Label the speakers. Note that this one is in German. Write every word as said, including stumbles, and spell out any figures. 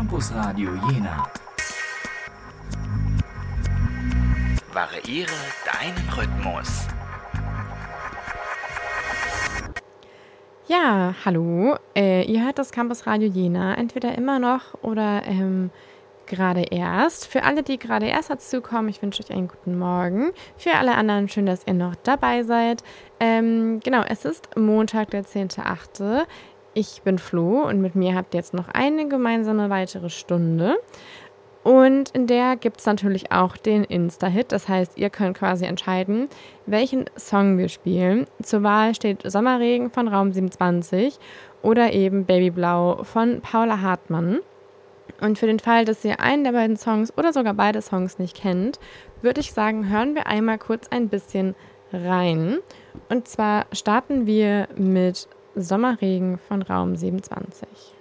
Speaker 1: Campus Radio Jena. Variiere deinen Rhythmus.
Speaker 2: Ja, hallo. Äh, ihr hört das Campus Radio Jena, entweder immer noch oder ähm, gerade erst. Für alle, die gerade erst dazukommen, ich wünsche euch einen guten Morgen. Für alle anderen, schön, dass ihr noch dabei seid. Ähm, genau, es ist Montag, der zehnter achte Ich bin Flo und mit mir habt ihr jetzt noch eine gemeinsame weitere Stunde. Und in der gibt es natürlich auch den Insta-Hit. Das heißt, ihr könnt quasi entscheiden, welchen Song wir spielen. Zur Wahl steht Sommerregen von Raum siebenundzwanzig oder eben Babyblau von Paula Hartmann. Und für den Fall, dass ihr einen der beiden Songs oder sogar beide Songs nicht kennt, würde ich sagen, hören wir einmal kurz ein bisschen rein. Und zwar starten wir mit Sommerregen von Raum siebenundzwanzig.